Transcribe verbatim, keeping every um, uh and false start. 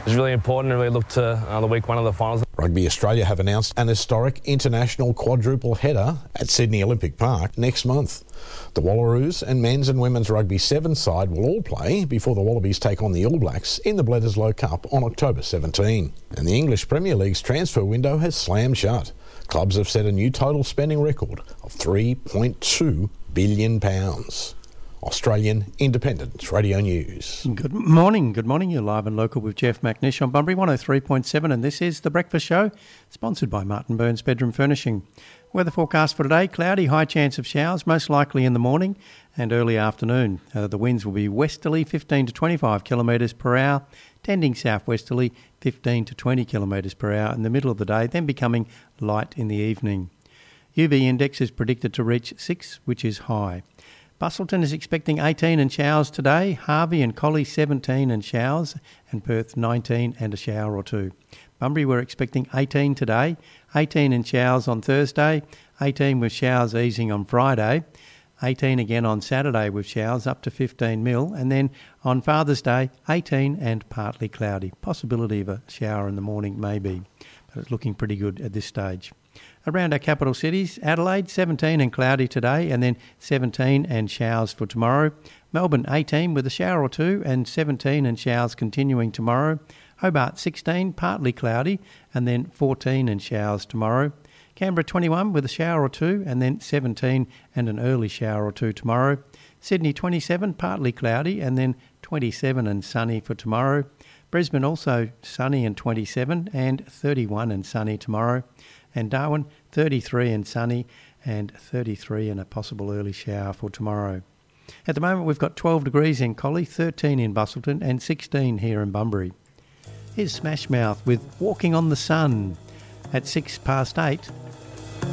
It's really important to really look to uh, the week one of the finals. Rugby Australia have announced an historic international quadruple header at Sydney Olympic Park next month. The Wallaroos and men's and women's rugby sevens side will all play before the Wallabies take on the All Blacks in the Bledisloe Cup on October seventeenth. And the English Premier League's transfer window has slammed shut. Clubs have set a new total spending record of three point two billion pounds. Australian Independent Radio News. Good morning, good morning. You're live and local with Jeff McNish on Bunbury one oh three point seven, and this is The Breakfast Show, sponsored by Martin Burns Bedroom Furnishing. Weather forecast for today: cloudy, high chance of showers, most likely in the morning and early afternoon. Uh, the winds will be westerly, fifteen to twenty-five kilometres per hour, tending southwesterly, fifteen to twenty kilometres per hour in the middle of the day, then becoming light in the evening. U V index is predicted to reach six, which is high. Busselton is expecting eighteen and showers today, Harvey and Collie seventeen and showers, and Perth nineteen and a shower or two. Bunbury we're expecting eighteen today, eighteen and showers on Thursday, eighteen with showers easing on Friday, eighteen again on Saturday with showers up to fifteen mil, and then on Father's Day, eighteen and partly cloudy. Possibility of a shower in the morning maybe, but it's looking pretty good at this stage. Around our capital cities, Adelaide seventeen and cloudy today, and then seventeen and showers for tomorrow. Melbourne eighteen with a shower or two, and seventeen and showers continuing tomorrow. Hobart sixteen, partly cloudy, and then fourteen and showers tomorrow. Canberra twenty-one with a shower or two, and then seventeen and an early shower or two tomorrow. Sydney twenty-seven, partly cloudy, and then twenty-seven and sunny for tomorrow. Brisbane also sunny and twenty-seven, and thirty-one and sunny tomorrow. And Darwin, thirty-three and sunny, and thirty-three and a possible early shower for tomorrow. At the moment, we've got twelve degrees in Collie, thirteen in Busselton, and sixteen here in Bunbury. Here's Smash Mouth with Walking on the Sun at six past eight.